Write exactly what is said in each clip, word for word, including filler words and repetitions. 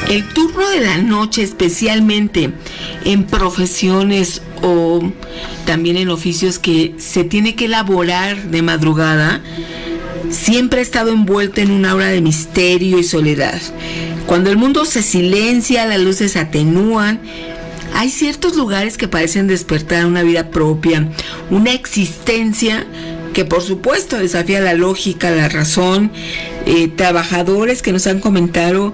El turno de la noche, especialmente en profesiones o también en oficios que se tiene que elaborar de madrugada, siempre ha estado envuelto en una aura de misterio y soledad. Cuando el mundo se silencia, las luces se atenúan, hay ciertos lugares que parecen despertar una vida propia, una existencia que por supuesto desafía la lógica, la razón. Eh, trabajadores que nos han comentado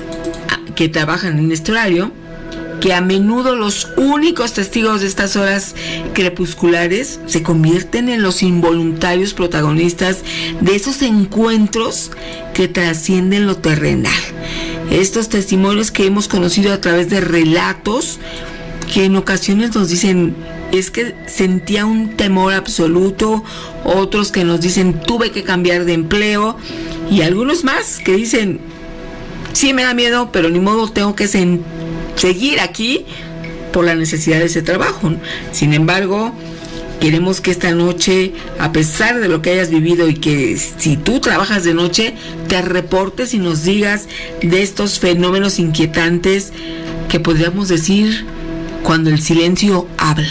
que trabajan en este horario, que a menudo los únicos testigos de estas horas crepusculares se convierten en los involuntarios protagonistas de esos encuentros que trascienden lo terrenal. Estos testimonios que hemos conocido a través de relatos que en ocasiones nos dicen es que sentía un temor absoluto, otros que nos dicen tuve que cambiar de empleo, y algunos más que dicen sí me da miedo, pero ni modo, tengo que sen- seguir aquí por la necesidad de ese trabajo. Sin embargo, queremos que esta noche, a pesar de lo que hayas vivido y que si tú trabajas de noche, te reportes y nos digas de estos fenómenos inquietantes que podríamos decir cuando el silencio habla.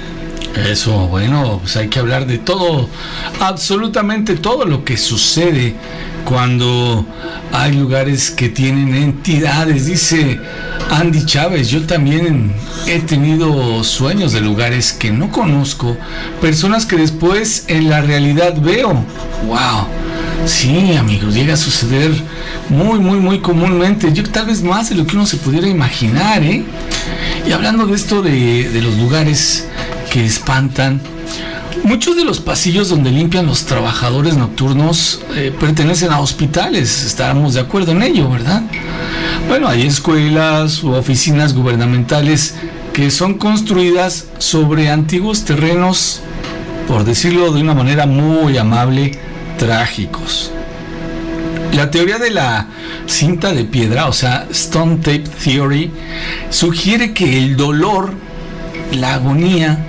Eso, bueno, pues hay que hablar de todo, absolutamente todo lo que sucede cuando hay lugares que tienen entidades. Dice Andy Chávez, yo también he tenido sueños de lugares que no conozco, personas que después en la realidad veo. ¡Wow! Sí, amigos, llega a suceder muy, muy, muy comúnmente. Yo tal vez más de lo que uno se pudiera imaginar, ¿eh? Y hablando de esto de, de los lugares que espantan, muchos de los pasillos donde limpian los trabajadores nocturnos eh, pertenecen a hospitales, estábamos de acuerdo en ello, ¿verdad? Bueno, hay escuelas u oficinas gubernamentales que son construidas sobre antiguos terrenos, por decirlo de una manera muy amable, trágicos. La teoría de la cinta de piedra, o sea, Stone Tape Theory, sugiere que el dolor, la agonía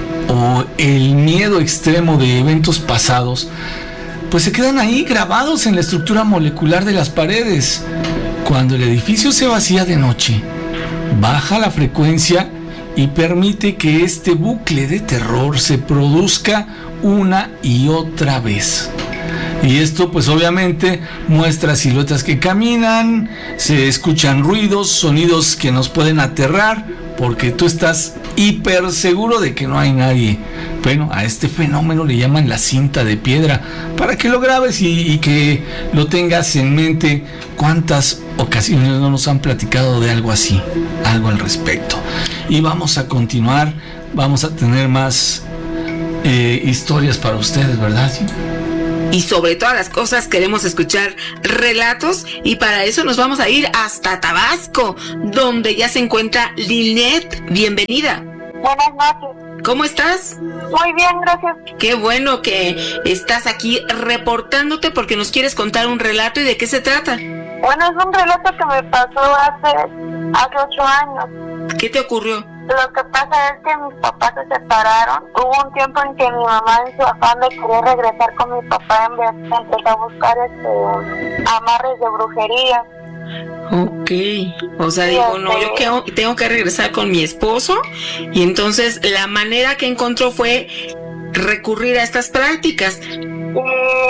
o el miedo extremo de eventos pasados, pues se quedan ahí grabados en la estructura molecular de las paredes. Cuando el edificio se vacía de noche, baja la frecuencia y permite que este bucle de terror se produzca una y otra vez. Y esto pues obviamente muestra siluetas que caminan, se escuchan ruidos, sonidos que nos pueden aterrar, porque tú estás hiper seguro de que no hay nadie. Bueno, a este fenómeno le llaman la cinta de piedra, para que lo grabes y, y que lo tengas en mente. ¿Cuántas ocasiones no nos han platicado de algo así, algo al respecto? Y vamos a continuar, vamos a tener más eh, historias para ustedes, ¿verdad? ¿Sí? Y sobre todas las cosas queremos escuchar relatos, y para eso nos vamos a ir hasta Tabasco, donde ya se encuentra Lynette. Bienvenida. Buenas noches. ¿Cómo estás? Muy bien, gracias. Qué bueno que estás aquí reportándote porque nos quieres contar un relato. ¿Y de qué se trata? Bueno, es un relato que me pasó hace, hace ocho años. ¿Qué te ocurrió? Lo que pasa es que mis papás se separaron. Hubo un tiempo en que mi mamá en su afán de querer regresar con mi papá en vez empezó a buscar este, amarres de brujería. Ok, o sea, digo, no, yo tengo, tengo que regresar con mi esposo, y entonces la manera que encontró fue recurrir a estas prácticas. Y